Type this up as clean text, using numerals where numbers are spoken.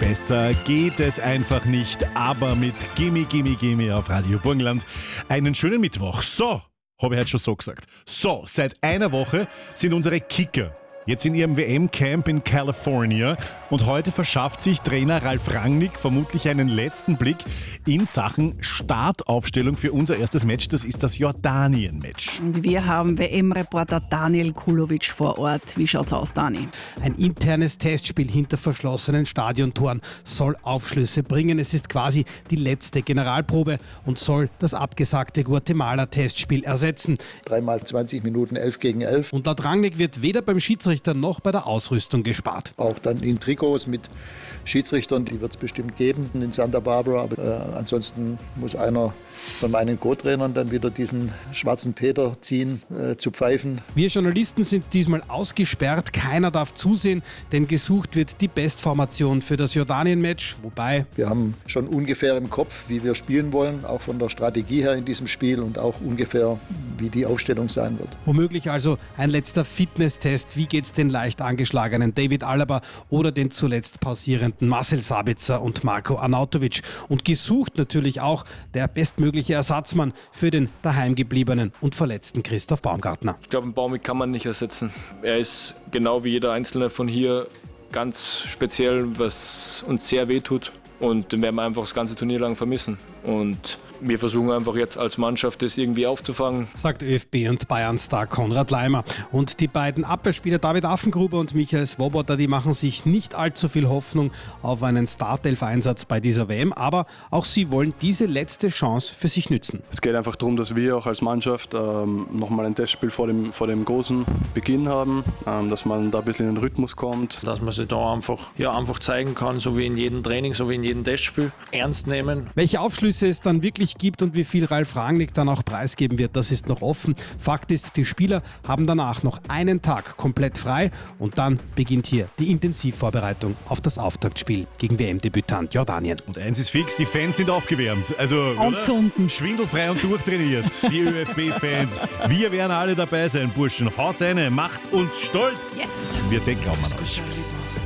Besser geht es einfach nicht, aber mit Gimme, Gimme, Gimme auf Radio Burgenland. Einen schönen Mittwoch. So, habe ich heute schon so gesagt. So, seit einer Woche sind unsere Kicker jetzt in ihrem WM-Camp in California und heute verschafft sich Trainer Ralf Rangnick vermutlich einen letzten Blick in Sachen Startaufstellung für unser erstes Match. Das ist das Jordanien-Match. Und wir haben WM-Reporter Daniel Kulovic vor Ort. Wie schaut's aus, Dani? Ein internes Testspiel hinter verschlossenen Stadiontoren soll Aufschlüsse bringen. Es ist quasi die letzte Generalprobe und soll das abgesagte Guatemala-Testspiel ersetzen. 3 x 20 Minuten 11 gegen 11. Und laut Rangnick wird weder beim Schiedsrichter noch bei der Ausrüstung gespart. Auch dann in Trikots mit Schiedsrichtern, die wird es bestimmt geben in Santa Barbara. Aber ansonsten muss einer von meinen Co-Trainern dann wieder diesen schwarzen Peter ziehen, zu pfeifen. Wir Journalisten sind diesmal ausgesperrt. Keiner darf zusehen, denn gesucht wird die Bestformation für das Jordanien-Match. Wobei wir haben schon ungefähr im Kopf, wie wir spielen wollen, auch von der Strategie her in diesem Spiel und auch ungefähr, wie die Aufstellung sein wird. Womöglich also ein letzter Fitnesstest. Wie geht's den leicht angeschlagenen David Alaba oder den zuletzt pausierenden Marcel Sabitzer und Marko Arnautovic? Und gesucht natürlich auch der bestmögliche Ersatzmann für den daheimgebliebenen und verletzten Christoph Baumgartner. Ich glaube, Baumi kann man nicht ersetzen. Er ist genau wie jeder Einzelne von hier ganz speziell, was uns sehr wehtut. Und den werden wir einfach das ganze Turnier lang vermissen. Und wir versuchen einfach jetzt als Mannschaft das irgendwie aufzufangen. Sagt ÖFB und Bayern-Star Konrad Laimer. Und die beiden Abwehrspieler David Affengruber und Michael Swoboda, die machen sich nicht allzu viel Hoffnung auf einen Startelf-Einsatz bei dieser WM. Aber auch sie wollen diese letzte Chance für sich nützen. Es geht einfach darum, dass wir auch als Mannschaft nochmal ein Testspiel vor dem großen Beginn haben, dass man da ein bisschen in den Rhythmus kommt. Dass man sich da einfach zeigen kann, so wie in jedem Training, so wie in jedem Testspiel, ernst nehmen. Welche Aufschlüsse es dann wirklich gibt und wie viel Ralf Rangnick dann auch preisgeben wird, das ist noch offen. Fakt ist, die Spieler haben danach noch einen Tag komplett frei und dann beginnt hier die Intensivvorbereitung auf das Auftaktspiel gegen WM-Debütant Jordanien. Und eins ist fix, die Fans sind aufgewärmt. Also schwindelfrei und durchtrainiert. Die ÖFB-Fans. Wir werden alle dabei sein, Burschen. Haut's rein, macht uns stolz. Yes! Wir denken an euch.